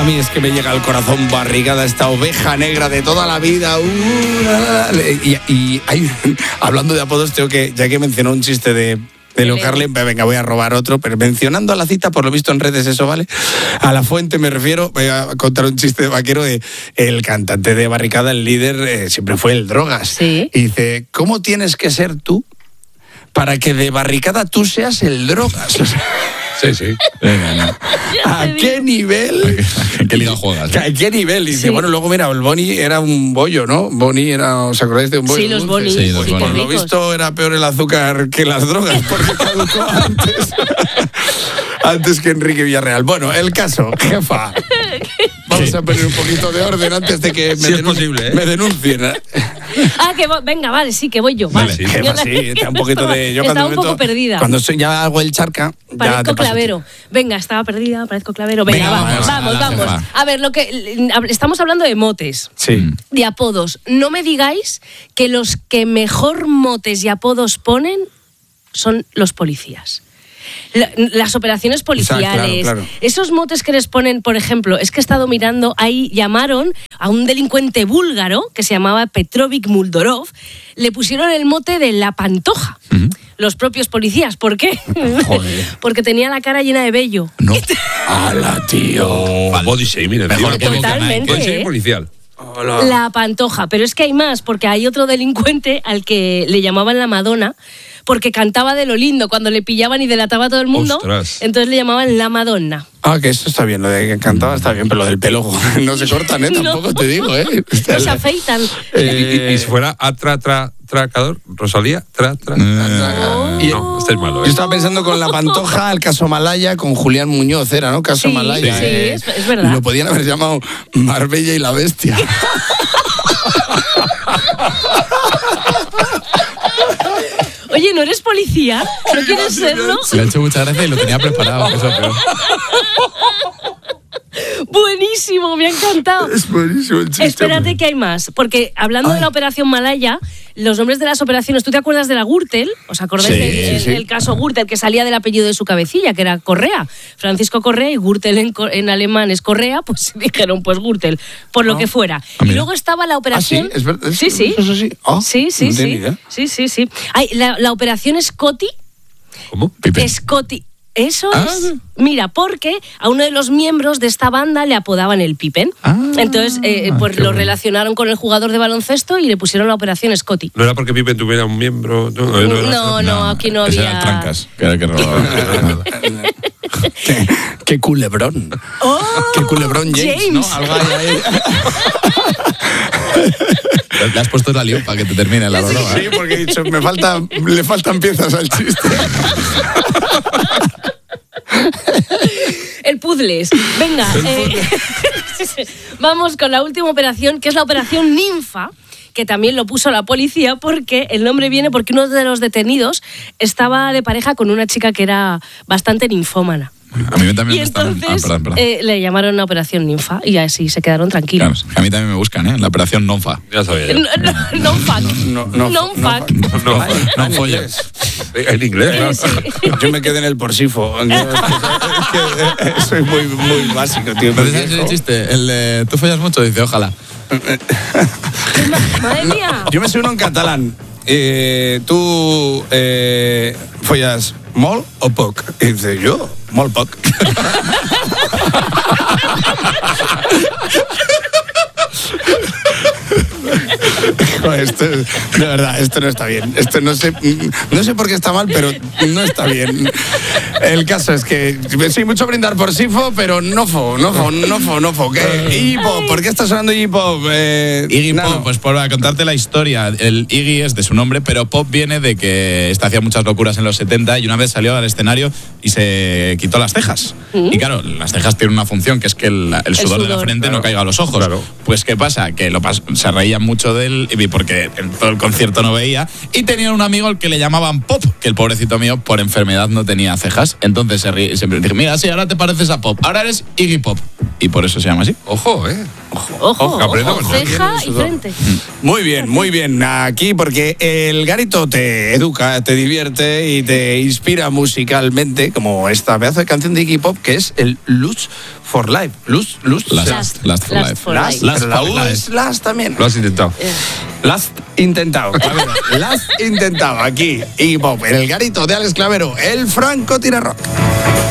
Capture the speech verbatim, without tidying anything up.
mí es que me llega al corazón Barricada, esta oveja negra de toda la vida. Uh, y, y hay, hablando de apodos, tengo que, ya que mencionó un chiste de... de Leo Carlin, venga, voy a robar otro, pero mencionando a la cita, por lo visto en redes eso vale, a la fuente me refiero, voy a contar un chiste de vaquero de el cantante de Barricada, el líder, eh, siempre fue el Drogas. Sí. Y dice, ¿cómo tienes que ser tú para que de Barricada tú seas el Drogas? O sea, sí, sí. Venga, no. ¿A qué nivel? ¿En qué liga juegas? ¿A qué nivel? Y dice, Sí. bueno, luego mira, el Boni era un bollo, ¿no? Boni era, ¿os acordáis de un bollo? Sí, los dulce? bonis. Sí, los sí, bonis. qué Por lo ricos. visto era peor el azúcar que las drogas, porque caducó antes. Antes que Enrique Villarreal. Bueno, el caso, jefa. Vamos Sí. a poner un poquito de orden antes de que me, Sí, es denun- posible, ¿eh? me denuncien. Ah, que vo- venga, vale, sí, que voy yo. Vale, Vale, sí. Jefa, Yo la- sí, está un poquito de... Yo estaba cuando un me poco meto- perdida. Cuando soy, ya hago el charca, ya te Parezco paso. clavero. Venga, estaba perdida, parezco clavero. Venga, Venga, vamos, vamos, vamos, a la vamos. jefa. A ver, lo que estamos hablando de motes, Sí. de apodos. No me digáis que los que mejor motes y apodos ponen son los policías. La- Las operaciones policiales, claro, claro. esos motes que les ponen, por ejemplo, es que he estado mirando, ahí llamaron a un delincuente búlgaro que se llamaba Petrovic Muldorov, le pusieron el mote de la Pantoja, los propios policías. ¿Por qué? Joder. Porque tenía la cara llena de vello. No. ¡Hala, tío! Oh, body shaming. Mejor encima. que Totalmente, Body shaming ¿eh? policial. Hola. La Pantoja, pero es que hay más, porque hay otro delincuente al que le llamaban la Madonna, porque cantaba de lo lindo cuando le pillaban y delataba a todo el mundo. Ostras. Entonces le llamaban la Madonna. Ah, que eso está bien, lo de que cantaba está bien, pero lo del pelo no se cortan, ¿eh? Tampoco No. te digo, ¿eh? No se afeitan. Y, y- y si fuera atra, tra, tracador, Rosalía, tra, tra. Y- No, estáis malo, Yo ¿eh? estaba pensando con la Pantoja, el caso Malaya, con Julián Muñoz, era, ¿no? Caso Sí, Malaya. sí, eh. es- es verdad. Lo podían haber llamado Marbella y la Bestia. Oye, ¿no eres policía? ¿No quieres serlo? Le ha hecho mucha gracia y lo tenía preparado, que es lo peor. Buenísimo, me ha encantado. Es buenísimo el chiste. Espérate que hay más, porque hablando de la operación Malaya, los nombres de las operaciones, ¿tú te acuerdas de la Gürtel? ¿Os acordáis Sí, del sí, sí. el caso Gürtel, que salía del apellido de su cabecilla, que era Correa? Francisco Correa, y Gürtel en, co- en alemán es Correa, pues dijeron, pues Gürtel, por lo que fuera. y mira. luego estaba la Ah, operación... sí, es verdad. Sí, sí. Eso sí. Ah, Sí, sí, no tenía sí. idea. Sí, sí, sí. Ay, la, la operación Scotty, ¿Cómo? Pipe. Scotty. Eso Ah. es. Mira, porque a uno de los miembros de esta banda le apodaban el Pippen. Ah, Entonces, eh, pues qué lo bueno. relacionaron con el jugador de baloncesto y le pusieron la operación Scotty. No era porque Pipe tuviera un miembro. No, no, era- No, no, aquí no ese había. era el Trancas, que era el que robaba. Qué, qué culebrón. ¡Oh! Qué culebrón James, ¿no? James. Algo hay ahí. Le has puesto la lión para que te termine la broma. Sí, porque he dicho, me falta, le faltan piezas al chiste. El puzzles. Venga, eh, vamos con la última operación, que es la operación Ninfa, que también lo puso la policía porque el nombre viene porque uno de los detenidos estaba de pareja con una chica que era bastante ninfómana. A mí también Y me están... entonces Ah, perdón, perdón. eh, le llamaron la operación Ninfa y así se quedaron Claro, tranquilos. a mí también me buscan, ¿eh? La operación Nonfa. Ya sabía yo. No, no, no fuck. No, no, No fuck. No, Ay, no en folla. inglés. en inglés. ¿no? Yo me quedé en el porsifo. Yo, es que, es que soy muy, muy básico, tío. ¿No sabes ese chiste? El de tú follas mucho, dice, ojalá. Madre mía. Yo me sé uno en catalán. Eh, ¿Tú eh, follas mol o poc? Y dice, yo, mol poc. Joder, esto, de verdad, esto no está bien. Esto no sé, no sé por qué está mal, pero no está bien. El caso es que sí, mucho brindar por Sifo, pero no fo, no fo, no fo, no fo. ¿Qué? Iggy Pop, ¿por qué está sonando Iggy Pop? Eh, Iggy Nano. Pop, pues por contarte la historia, el Iggy es de su nombre, pero Pop viene de que este hacía muchas locuras en los setenta y una vez salió al escenario y se quitó las cejas. Y claro, las cejas tienen una función, que es que el, el sudor, de la sudor. frente Claro. no caiga a los ojos. Claro. Pues ¿qué pasa? Que lo pas- se reían mucho de él y porque en todo el concierto no veía y tenían un amigo al que le llamaban Pop, que el pobrecito mío por enfermedad no tenía cejas. Entonces se ríe, siempre dije, mira, sí, ahora te pareces a Pop, ahora eres Iggy Pop. Y por eso se llama así. Ojo, ¿eh? Ojo, Ojo, apretamos, ¿no? ceja y frente. Muy bien, muy bien. Aquí porque el garito te educa, te divierte y te inspira musicalmente, como esta pedazo de canción de Iggy Pop que es el Lust for Life. Lust, Lust. Last, Last. last for Last life. for Last, life. Last pero la for U life. es Last también. Lo has intentado. Last intentado, Clavero. Last intentado aquí. Iggy Pop, en el garito de Alex Clavero, el Franco Tira Rock.